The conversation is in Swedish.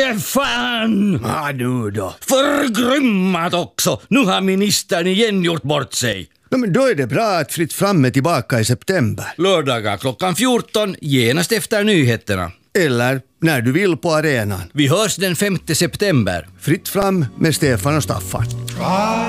Stefan! Ja, nu då. Förgrymmat också! Nu har ministern igen gjort bort sig. Men då är det bra att Fritt fram är tillbaka i september. Lördagar klockan 14, genast efter nyheterna. Eller när du vill på arenan. Vi hörs den 5 september. Fritt fram med Stefan och Staffan.